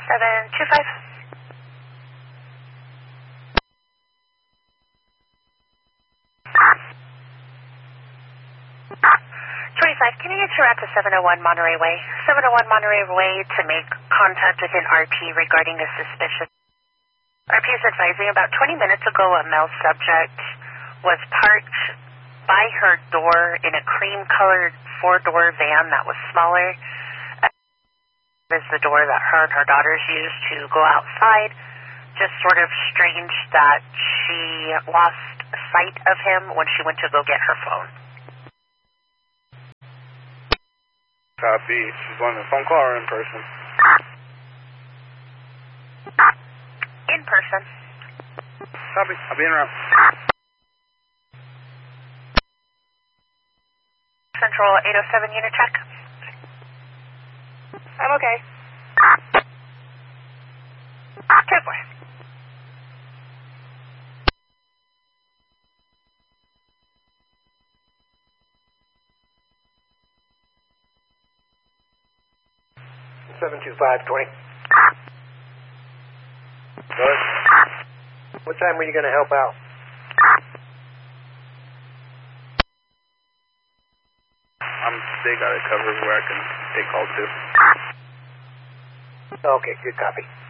725. 25, can you get your route to 701 Monterey Way? 701 Monterey Way to make contact with an RP regarding a suspicious. RP is advising about 20 minutes ago a male subject was parked by her door in a cream-colored four-door van that was smaller. This is the door that her and her daughters used to go outside. Just sort of strange that she lost sight of him when she went to go get her phone. Copy. She's on the phone call or in person? In person. Copy. I'll be in route. Central 807 unit check. I'm okay. 2-4. Seven 725-20. Good. What time were you going to help out? They got it covered where I can take call to. Okay, good copy.